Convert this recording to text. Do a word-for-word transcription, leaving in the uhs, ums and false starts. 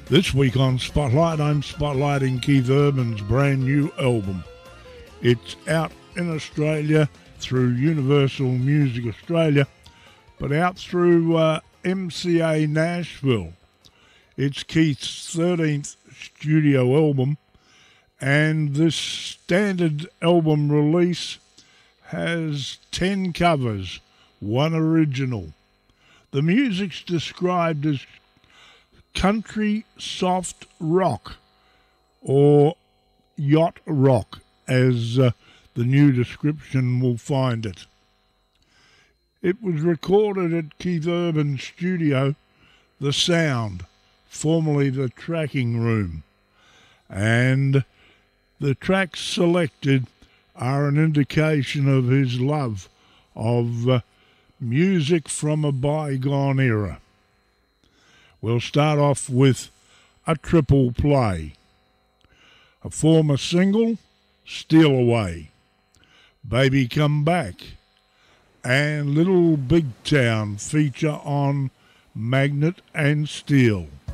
This week on Spotlight, I'm spotlighting Keith Urban's brand new album. It's out in Australia through Universal Music Australia, but out through uh, M C A Nashville. It's Keith's thirteenth studio album, and this standard album release has ten covers, one original. The music's described as country soft rock, or yacht rock, as uh, the new description will find it. It was recorded at Keith Urban's studio, The Sound, formerly the Tracking Room, and the tracks selected are an indication of his love of uh, music from a bygone era. We'll start off with a triple play. A former single, Steal Away, Baby Come Back, and Little Big Town feature on Magnet and Steel.